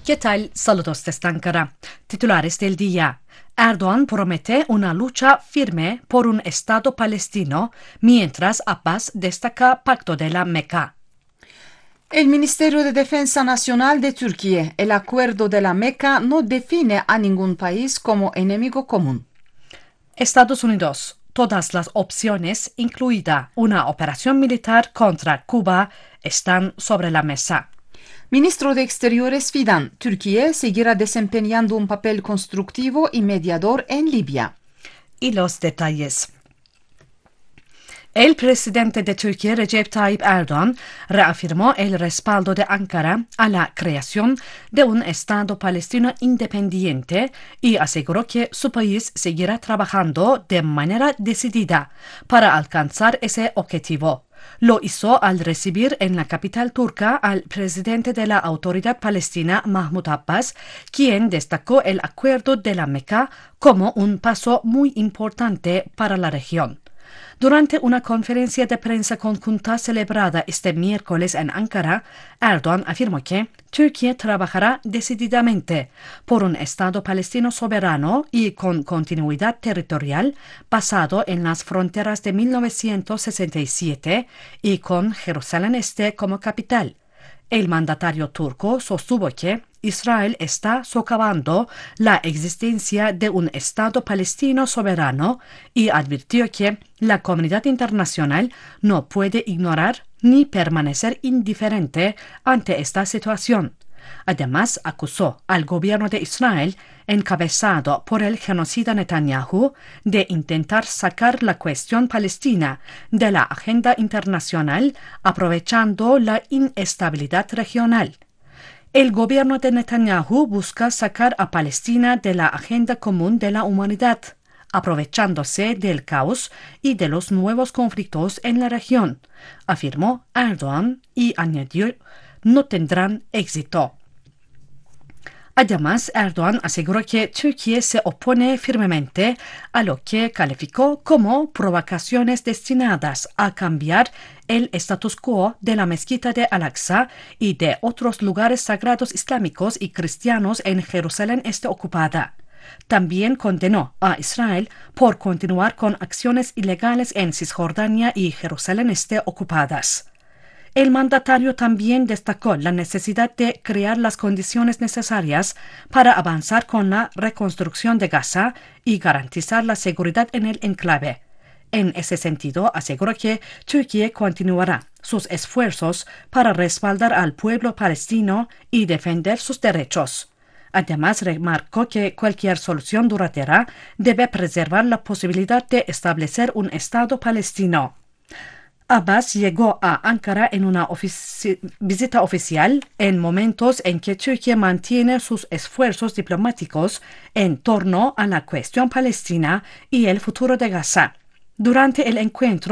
¿Qué tal? Saludos desde Ankara. Titulares del día. Erdogan promete una lucha firme por un Estado palestino, mientras Abbas destaca Pacto de la Meca. El Ministerio de Defensa Nacional de Turquía, el Acuerdo de la Meca, no define a ningún país como enemigo común. Estados Unidos. Todas las opciones, incluida una operación militar contra Cuba, están sobre la mesa. Ministro de Exteriores Fidan, Turquía seguirá desempeñando un papel constructivo y mediador en Libia. Y los detalles. El presidente de Turquía, Recep Tayyip Erdogan, reafirmó el respaldo de Ankara a la creación de un Estado palestino independiente y aseguró que su país seguirá trabajando de manera decidida para alcanzar ese objetivo. Lo hizo al recibir en la capital turca al presidente de la Autoridad Palestina, Mahmoud Abbas, quien destacó el Acuerdo de la Meca como un paso muy importante para la región. Durante una conferencia de prensa conjunta celebrada este miércoles en Ankara, Erdogan afirmó que Turquía trabajará decididamente por un Estado palestino soberano y con continuidad territorial basado en las fronteras de 1967 y con Jerusalén Este como capital. El mandatario turco sostuvo que Israel está socavando la existencia de un Estado palestino soberano y advirtió que la comunidad internacional no puede ignorar ni permanecer indiferente ante esta situación. Además, acusó al gobierno de Israel, encabezado por el genocida Netanyahu, de intentar sacar la cuestión palestina de la agenda internacional, aprovechando la inestabilidad regional. El gobierno de Netanyahu busca sacar a Palestina de la agenda común de la humanidad, aprovechándose del caos y de los nuevos conflictos en la región, afirmó Erdogan y añadió, no tendrán éxito. Además, Erdogan aseguró que Turquía se opone firmemente a lo que calificó como provocaciones destinadas a cambiar el status quo de la mezquita de Al-Aqsa y de otros lugares sagrados islámicos y cristianos en Jerusalén Este ocupada. También condenó a Israel por continuar con acciones ilegales en Cisjordania y Jerusalén Este ocupadas. El mandatario también destacó la necesidad de crear las condiciones necesarias para avanzar con la reconstrucción de Gaza y garantizar la seguridad en el enclave. En ese sentido, aseguró que Turquía continuará sus esfuerzos para respaldar al pueblo palestino y defender sus derechos. Además, remarcó que cualquier solución duradera debe preservar la posibilidad de establecer un Estado palestino. Abbas llegó a Ankara en una visita oficial en momentos en que Turquía mantiene sus esfuerzos diplomáticos en torno a la cuestión palestina y el futuro de Gaza. Durante el encuentro,